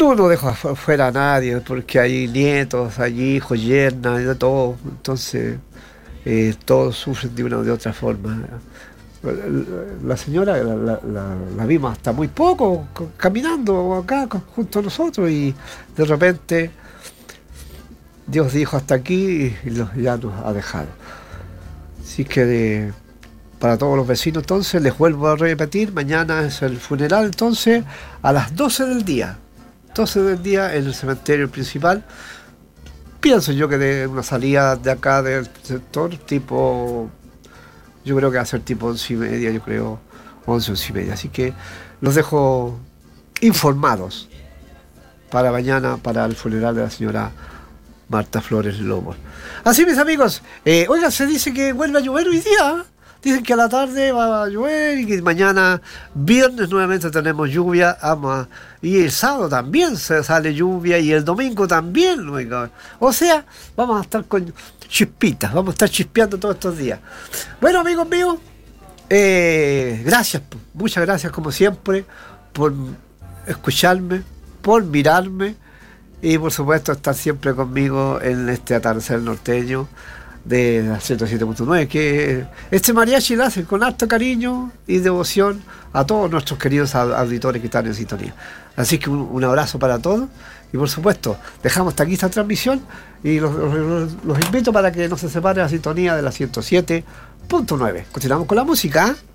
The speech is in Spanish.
No dejo afuera a nadie, porque hay nietos, hay hijos, yernas, y de todo. Entonces, todos sufren de una o de otra forma. La señora la vimos hasta muy poco, caminando acá junto a nosotros, y de repente Dios dijo hasta aquí y ya nos ha dejado. Así que para todos los vecinos, entonces, les vuelvo a repetir, mañana es el funeral, entonces, a las 12 del día. 12 del día en el cementerio principal. Pienso yo que de una salida de acá del sector, tipo, yo creo que va a ser tipo 11:30, yo creo, 11:30. Así que los dejo informados para mañana, para el funeral de la señora Marta Flores Lobos. Así, mis amigos, oiga, se dice que vuelve a llover hoy día, ¿eh? Dicen que a la tarde va a llover y que mañana, viernes, nuevamente tenemos lluvia. Y el sábado también se sale lluvia y el domingo también. Oiga. O sea, vamos a estar con chispitas, vamos a estar chispeando todos estos días. Bueno, amigos míos, gracias, muchas gracias como siempre por escucharme, por mirarme y por supuesto estar siempre conmigo en este atardecer norteño de la 107.9, que este mariachi lo hace con harto cariño y devoción a todos nuestros queridos auditores que están en sintonía. Así que un abrazo para todos y por supuesto dejamos hasta aquí esta transmisión y los invito para que no se separe la sintonía de la 107.9. Continuamos con la música, ¿eh?